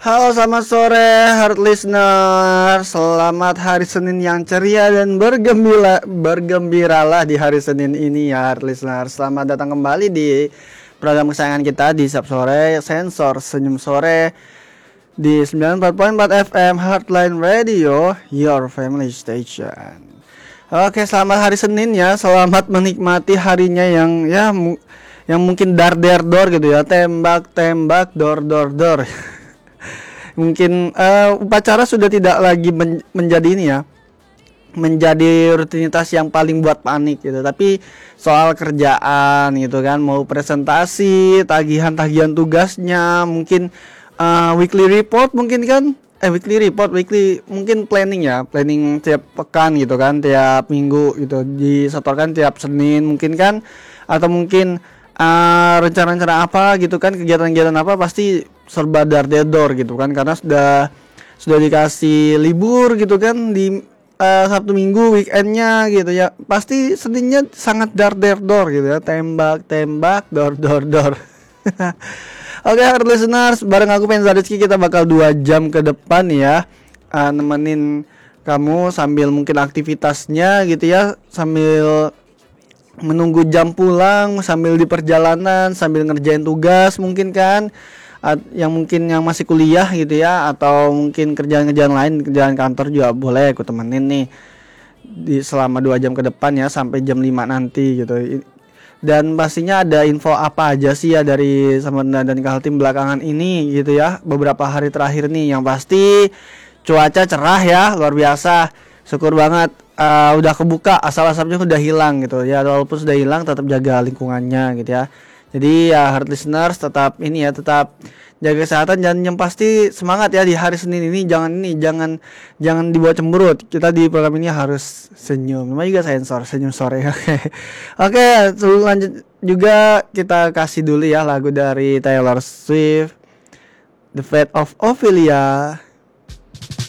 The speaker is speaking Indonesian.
Halo, selamat sore, heart listener. Selamat hari Senin yang ceria dan bergembiralah di hari Senin ini ya, heart listener. Selamat datang kembali di program kesayangan kita di Sabtu Sore, Sensor Senyum Sore di 94.4 FM Heartline Radio, your family station. Oke, selamat hari Senin ya. Selamat menikmati harinya yang yang mungkin dar gitu ya, tembak dor. Mungkin upacara sudah tidak lagi menjadi ini ya, menjadi rutinitas yang paling buat panik gitu. Tapi soal kerjaan gitu kan, mau presentasi, tagihan tugasnya, mungkin weekly report mungkin kan, weekly mungkin planning tiap pekan gitu kan, tiap minggu gitu, disetorkan tiap Senin mungkin kan, atau mungkin rencana-rencana apa gitu kan, kegiatan-kegiatan apa pasti serba dar-der gitu kan, karena sudah dikasih libur gitu kan di Sabtu Minggu weekendnya gitu ya, pasti Seninnya sangat dar-der gitu ya, tembak dor. Oke, hard listeners, bareng aku Penza Rizky, kita bakal 2 jam ke depan ya, nemenin kamu sambil mungkin aktivitasnya gitu ya, sambil menunggu jam pulang, sambil di perjalanan, sambil ngerjain tugas mungkin kan, yang masih kuliah gitu ya, atau mungkin kerjaan-kerjaan lain, kerjaan kantor juga boleh aku temenin nih selama 2 jam ke depan ya, sampai jam 5 nanti gitu. Dan pastinya ada info apa aja sih ya dari Samarinda dan Kaltim belakangan ini gitu ya, beberapa hari terakhir nih. Yang pasti cuaca cerah ya, luar biasa, syukur banget. Udah kebuka, asap-asapnya udah hilang gitu ya, walaupun sudah hilang tetap jaga lingkungannya gitu ya. Jadi ya, heart listeners, tetap jaga kesehatan, dan yang pasti semangat ya di hari Senin ini. Jangan dibawa cemberut. Kita di program ini harus senyum. Namanya juga sensor senyum sore. Oke, sebelum lanjut juga kita kasih dulu ya lagu dari Taylor Swift, The Fate of Ophelia.